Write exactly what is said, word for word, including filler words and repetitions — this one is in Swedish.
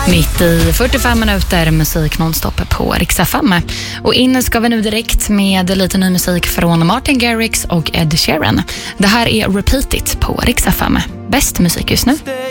Mitt i fyrtiofem minuter musik nonstop på Rix F M. Och in ska vi nu direkt med lite ny musik från Martin Garrix och Ed Sheeran. Det här är Repeat It på Rix F M. Bäst musik just nu.